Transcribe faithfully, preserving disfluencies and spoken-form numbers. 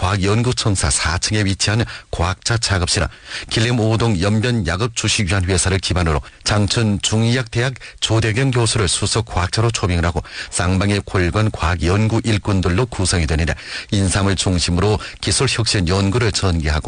과학연구청사 사 층에 위치한 과학자 작업실은 길림 오 동 연변약업 주식위한 회사를 기반으로 장천 중의학대학 조대경 교수를 수석 과학자로 초빙을 하고 쌍방의 골건 과학연구 일꾼들로 구성이 되는데 인삼을 중심으로 기술혁신 연구를 전개하고